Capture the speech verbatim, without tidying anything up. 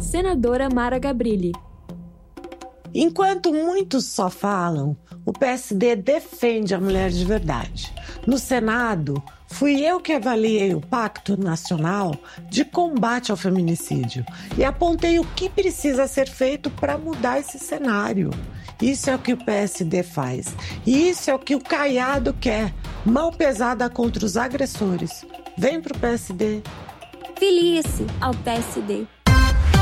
senadora Mara Gabrilli. Enquanto muitos só falam, o P S D defende a mulher de verdade. No Senado, fui eu que avaliei o Pacto Nacional de Combate ao Feminicídio e apontei o que precisa ser feito para mudar esse cenário. Isso é o que o P S D faz. E isso é o que o Caiado quer. Mão pesada contra os agressores. Vem pro P S D. Filie-se ao P S D.